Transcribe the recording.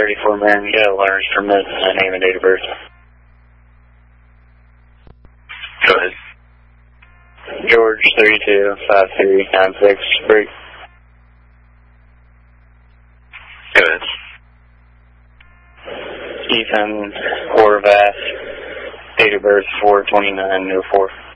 34 men, get a learner's permit, name and date of birth. Go ahead. George 325396, break. Go ahead. Ethan Horvath, date of birth 4/29/04.